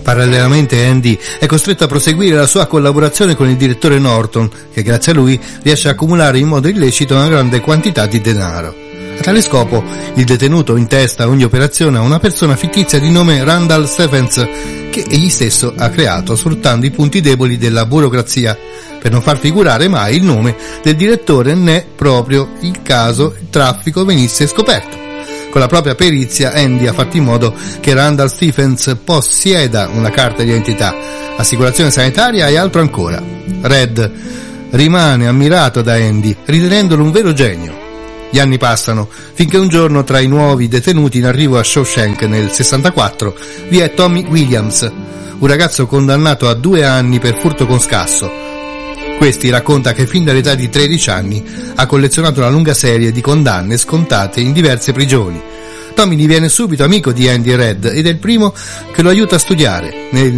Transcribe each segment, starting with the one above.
Parallelamente Andy è costretto a proseguire la sua collaborazione con il direttore Norton, che grazie a lui riesce a accumulare in modo illecito una grande quantità di denaro. A tale scopo il detenuto intesta a ogni operazione a una persona fittizia di nome Randall Stephens, che egli stesso ha creato sfruttando i punti deboli della burocrazia, per non far figurare mai il nome del direttore né proprio il caso il traffico venisse scoperto. Con la propria perizia Andy ha fatto in modo che Randall Stephens possieda una carta di identità, assicurazione sanitaria e altro ancora. Red rimane ammirato da Andy, ritenendolo un vero genio. Gli anni passano, finché un giorno tra i nuovi detenuti in arrivo a Shawshank nel 64 vi è Tommy Williams, un ragazzo condannato a 2 anni per furto con scasso. Questi racconta che fin dall'età di 13 anni ha collezionato una lunga serie di condanne scontate in diverse prigioni. Tommy diviene subito amico di Andy e Red ed è il primo che lo aiuta a studiare. Nel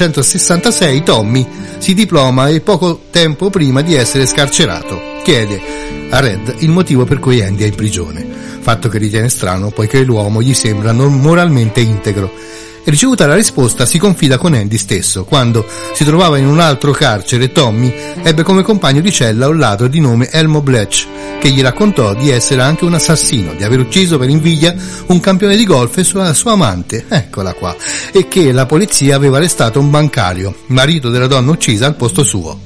1966 Tommy si diploma e poco tempo prima di essere scarcerato chiede a Red il motivo per cui Andy è in prigione, fatto che ritiene strano poiché l'uomo gli sembra moralmente integro. E ricevuta la risposta si confida con Andy stesso. Quando si trovava in un altro carcere, Tommy ebbe come compagno di cella un ladro di nome Elmo Bletch, che gli raccontò di essere anche un assassino, di aver ucciso per invidia un campione di golf e sua amante, eccola qua, e che la polizia aveva arrestato un bancario, marito della donna uccisa al posto suo.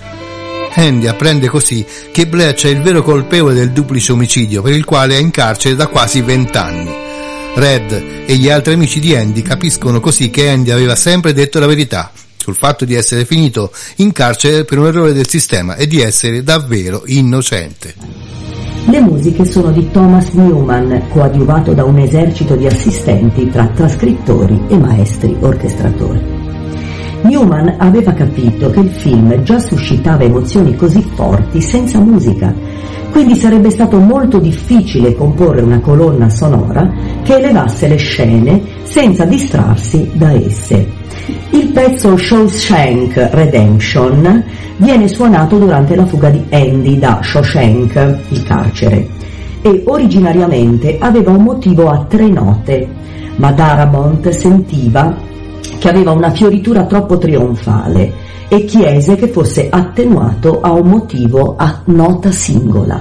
Andy apprende così che Bletch è il vero colpevole del duplice omicidio per il quale è in carcere da quasi 20 anni. Red e gli altri amici di Andy capiscono così che Andy aveva sempre detto la verità sul fatto di essere finito in carcere per un errore del sistema e di essere davvero innocente. Le musiche sono di Thomas Newman, coadiuvato da un esercito di assistenti tra trascrittori e maestri orchestratori. Newman aveva capito che il film già suscitava emozioni così forti senza musica, quindi sarebbe stato molto difficile comporre una colonna sonora che elevasse le scene senza distrarsi da esse. Il pezzo Shawshank Redemption viene suonato durante la fuga di Andy da Shawshank, il carcere, e originariamente aveva un motivo a 3 note, ma Darabont sentiva che aveva una fioritura troppo trionfale e chiese che fosse attenuato a un motivo a nota singola.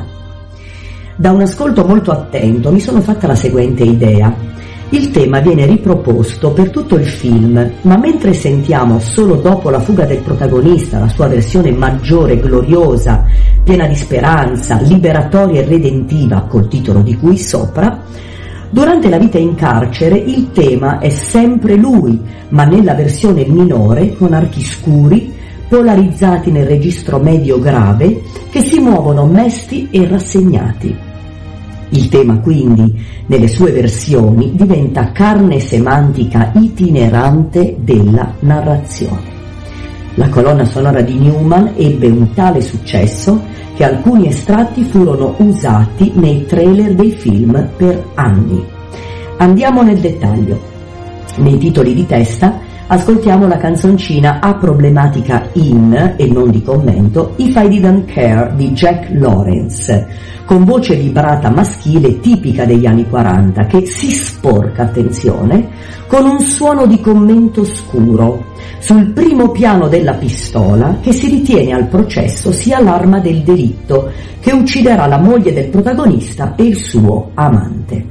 Da un ascolto molto attento mi sono fatta la seguente idea. Il tema viene riproposto per tutto il film, ma mentre sentiamo solo dopo la fuga del protagonista la sua versione maggiore, gloriosa, piena di speranza, liberatoria e redentiva, col titolo di cui sopra, durante la vita in carcere il tema è sempre lui, ma nella versione minore, con archi scuri, polarizzati nel registro medio-grave, che si muovono mesti e rassegnati. Il tema quindi, nelle sue versioni, diventa carne semantica itinerante della narrazione. La colonna sonora di Newman ebbe un tale successo che alcuni estratti furono usati nei trailer dei film per anni. Andiamo nel dettaglio. Nei titoli di testa ascoltiamo la canzoncina a problematica in, e non di commento, If I Didn't Care di Jack Lawrence, con voce vibrata maschile tipica degli anni 40 che si sporca, attenzione, con un suono di commento scuro sul primo piano della pistola che si ritiene al processo sia l'arma del delitto che ucciderà la moglie del protagonista e il suo amante.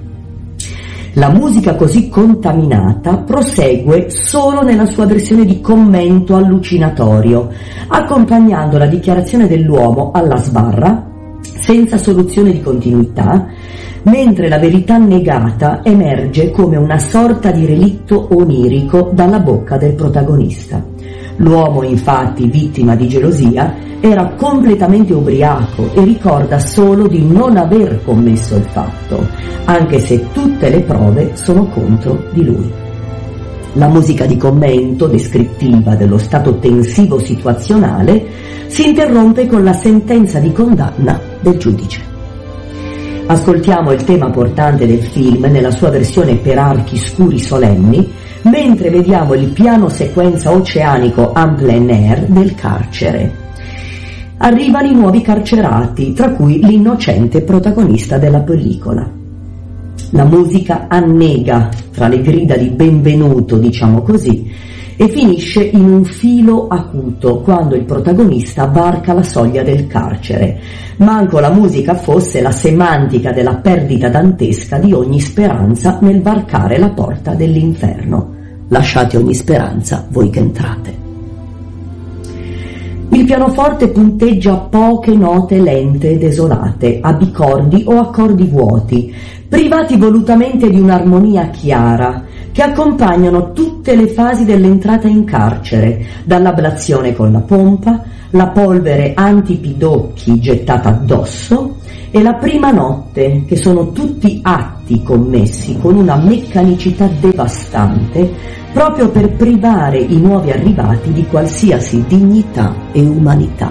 La musica così contaminata prosegue solo nella sua versione di commento allucinatorio, accompagnando la dichiarazione dell'uomo alla sbarra, senza soluzione di continuità, mentre la verità negata emerge come una sorta di relitto onirico dalla bocca del protagonista. L'uomo, infatti, vittima di gelosia, era completamente ubriaco e ricorda solo di non aver commesso il fatto, anche se tutte le prove sono contro di lui. La musica di commento, descrittiva dello stato tensivo situazionale, si interrompe con la sentenza di condanna del giudice. Ascoltiamo il tema portante del film nella sua versione per archi scuri solenni, mentre vediamo il piano sequenza oceanico en plein air del carcere. Arrivano i nuovi carcerati, tra cui l'innocente protagonista della pellicola. La musica annega tra le grida di benvenuto, diciamo così, e finisce in un filo acuto quando il protagonista varca la soglia del carcere. Manco la musica fosse la semantica della perdita dantesca di ogni speranza nel varcare la porta dell'inferno. Lasciate ogni speranza voi che entrate. Il pianoforte punteggia poche note lente e desolate, a bicordi o accordi vuoti, privati volutamente di un'armonia chiara, che accompagnano tutte le fasi dell'entrata in carcere, dall'ablazione con la pompa, la polvere antipidocchi gettata addosso e la prima notte, che sono tutti atti commessi con una meccanicità devastante, proprio per privare i nuovi arrivati di qualsiasi dignità e umanità.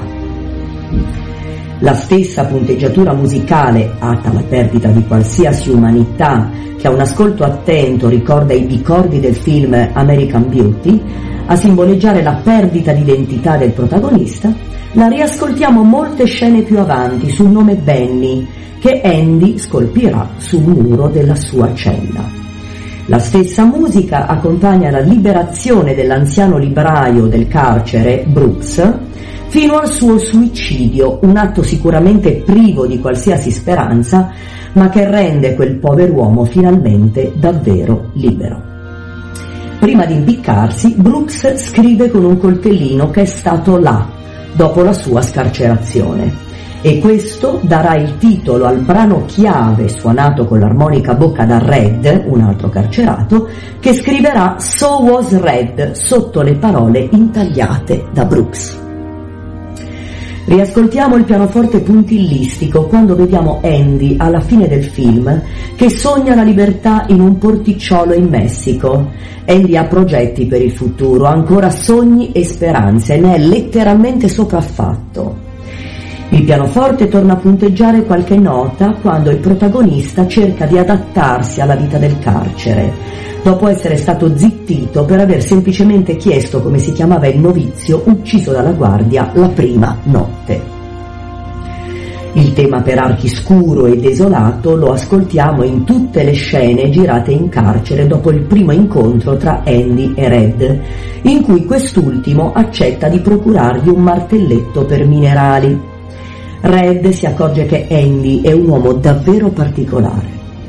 La stessa punteggiatura musicale, atta alla perdita di qualsiasi umanità, che a un ascolto attento ricorda i bicordi del film American Beauty, a simboleggiare la perdita d'identità del protagonista, la riascoltiamo molte scene più avanti sul nome Benny, che Andy scolpirà sul muro della sua cella. La stessa musica accompagna la liberazione dell'anziano libraio del carcere, Brooks, fino al suo suicidio, un atto sicuramente privo di qualsiasi speranza, ma che rende quel pover'uomo finalmente davvero libero. Prima di impiccarsi, Brooks scrive con un coltellino che è stato là, dopo la sua scarcerazione. E questo darà il titolo al brano chiave suonato con l'armonica a bocca da Red, un altro carcerato, che scriverà So Was Red sotto le parole intagliate da Brooks. Riascoltiamo il pianoforte puntillistico quando vediamo Andy alla fine del film che sogna la libertà in un porticciolo in Messico. Andy ha progetti per il futuro, ha ancora sogni e speranze, ne è letteralmente sopraffatto. Il pianoforte torna a punteggiare qualche nota quando il protagonista cerca di adattarsi alla vita del carcere, dopo essere stato zittito per aver semplicemente chiesto come si chiamava il novizio ucciso dalla guardia la prima notte. Il tema per archi scuro e desolato lo ascoltiamo in tutte le scene girate in carcere dopo il primo incontro tra Andy e Red, in cui quest'ultimo accetta di procurargli un martelletto per minerali. Red si accorge che Andy è un uomo davvero particolare.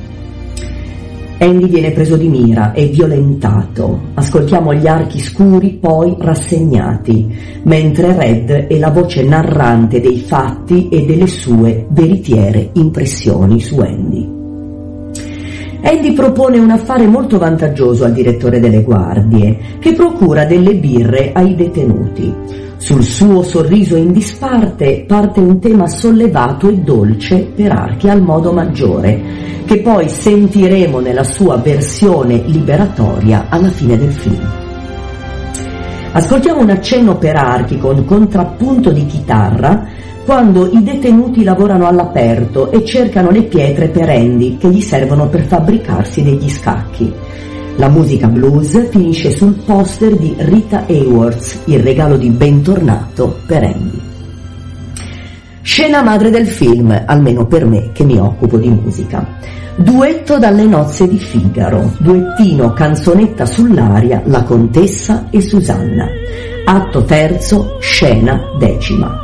Andy viene preso di mira e violentato. Ascoltiamo gli archi scuri poi rassegnati, mentre Red è la voce narrante dei fatti e delle sue veritiere impressioni su Andy. Andy propone un affare molto vantaggioso al direttore delle guardie, che procura delle birre ai detenuti. Sul suo sorriso in disparte parte un tema sollevato e dolce per archi al modo maggiore, che poi sentiremo nella sua versione liberatoria alla fine del film. Ascoltiamo un accenno per archi con contrappunto di chitarra quando i detenuti lavorano all'aperto e cercano le pietre per Andy che gli servono per fabbricarsi degli scacchi. La musica blues finisce sul poster di Rita Hayworth, il regalo di bentornato per Andy. Scena madre del film, almeno per me che mi occupo di musica. Duetto dalle nozze di Figaro, duettino canzonetta sull'aria La Contessa e Susanna. Atto terzo, scena decima.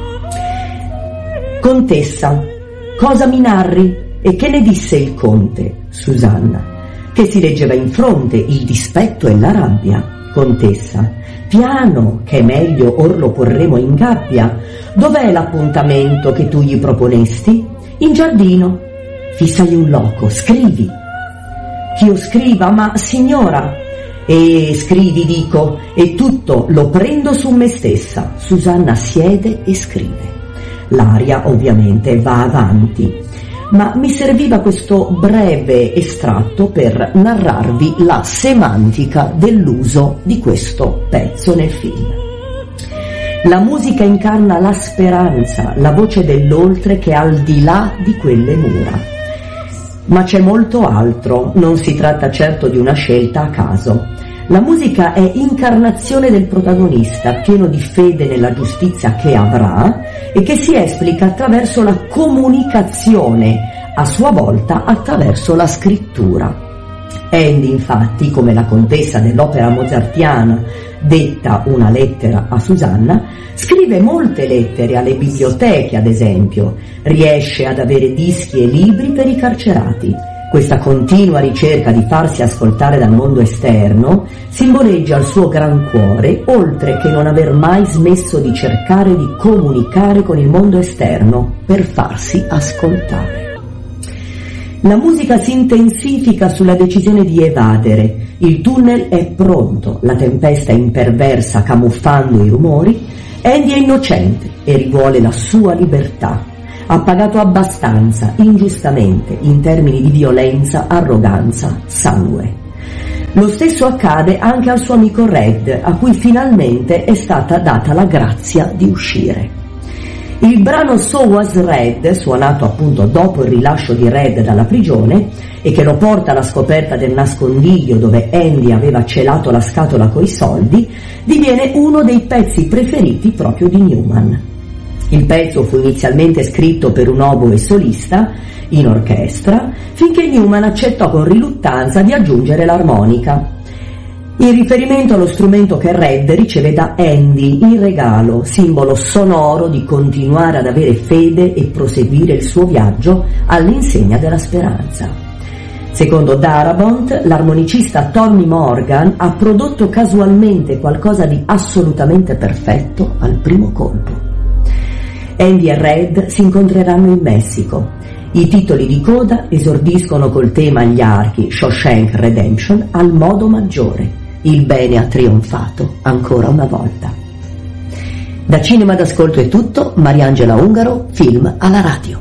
Contessa, cosa mi narri? E che ne disse il conte? Susanna, che si leggeva in fronte il dispetto e la rabbia. Contessa, piano, che è meglio or lo porremo in gabbia. Dov'è l'appuntamento che tu gli proponesti? In giardino. Fissagli un loco, scrivi. Ch'io scriva, ma signora. E scrivi, dico, e tutto lo prendo su me stessa. Susanna siede e scrive. L'aria ovviamente va avanti. Ma mi serviva questo breve estratto per narrarvi la semantica dell'uso di questo pezzo nel film. La musica incarna la speranza, la voce dell'oltre che è al di là di quelle mura. Ma c'è molto altro, non si tratta certo di una scelta a caso. La musica è incarnazione del protagonista, pieno di fede nella giustizia che avrà e che si esplica attraverso la comunicazione, a sua volta attraverso la scrittura. Andy, infatti, come la contessa dell'opera mozartiana, detta una lettera a Susanna, scrive molte lettere alle biblioteche, ad esempio, riesce ad avere dischi e libri per i carcerati. Questa continua ricerca di farsi ascoltare dal mondo esterno simboleggia il suo gran cuore, oltre che non aver mai smesso di cercare di comunicare con il mondo esterno per farsi ascoltare. La musica si intensifica sulla decisione di evadere. Il tunnel è pronto, la tempesta è imperversa camuffando i rumori. Andy è innocente e rivuole la sua libertà. Ha pagato abbastanza, ingiustamente, in termini di violenza, arroganza, sangue. Lo stesso accade anche al suo amico Red, a cui finalmente è stata data la grazia di uscire. Il brano So Was Red, suonato appunto dopo il rilascio di Red dalla prigione e che lo porta alla scoperta del nascondiglio dove Andy aveva celato la scatola coi soldi, diviene uno dei pezzi preferiti proprio di Newman. Il pezzo fu inizialmente scritto per un oboe solista in orchestra, finché Newman accettò con riluttanza di aggiungere l'armonica. In riferimento allo strumento che Red riceve da Andy in regalo, simbolo sonoro di continuare ad avere fede e proseguire il suo viaggio all'insegna della speranza. Secondo Darabont, l'armonicista Tommy Morgan ha prodotto casualmente qualcosa di assolutamente perfetto al primo colpo. Andy e Red si incontreranno in Messico. I titoli di coda esordiscono col tema agli archi Shawshank Redemption al modo maggiore. Il bene ha trionfato ancora una volta. Da Cinema d'Ascolto è tutto. Mariangela Ungaro, film alla radio.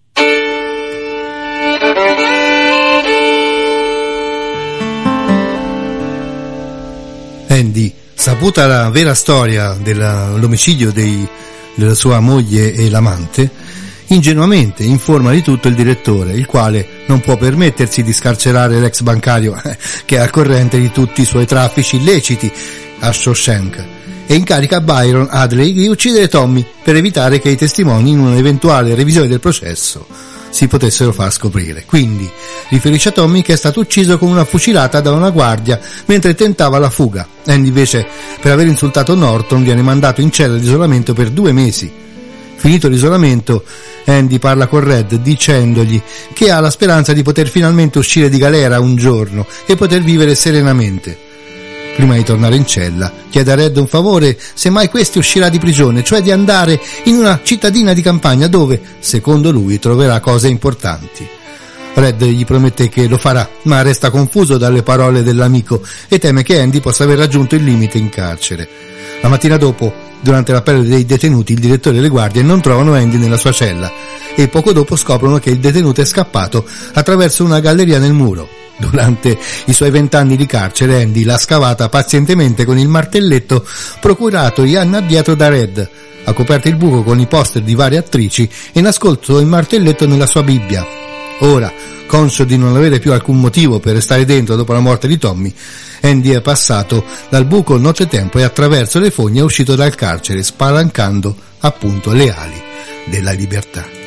Andy, saputa la vera storia dell'omicidio della sua moglie e l'amante, ingenuamente informa di tutto il direttore, il quale non può permettersi di scarcerare l'ex bancario che è al corrente di tutti i suoi traffici illeciti a Shawshank, e incarica Byron Hadley di uccidere Tommy per evitare che i testimoni in un'eventuale revisione del processo si potessero far scoprire. Quindi riferisce a Tommy che è stato ucciso con una fucilata da una guardia mentre tentava la fuga. Andy invece, per aver insultato Norton, viene mandato in cella di isolamento per 2 mesi. Finito l'isolamento, Andy parla con Red dicendogli che ha la speranza di poter finalmente uscire di galera un giorno e poter vivere serenamente. Prima di tornare in cella, chiede a Red un favore se mai questi uscirà di prigione, cioè di andare in una cittadina di campagna dove, secondo lui, troverà cose importanti. Red gli promette che lo farà, ma resta confuso dalle parole dell'amico e teme che Andy possa aver raggiunto il limite in carcere. La mattina dopo, durante l'appello dei detenuti, il direttore e le guardie non trovano Andy nella sua cella e poco dopo scoprono che il detenuto è scappato attraverso una galleria nel muro. Durante i suoi 20 anni di carcere, Andy l'ha scavata pazientemente con il martelletto procuratogli anni addietro da Red. Ha coperto il buco con i poster di varie attrici e nascosto il martelletto nella sua Bibbia. Ora, conscio di non avere più alcun motivo per restare dentro dopo la morte di Tommy, Andy è passato dal buco nottetempo e attraverso le fogne è uscito dal carcere, spalancando appunto le ali della libertà.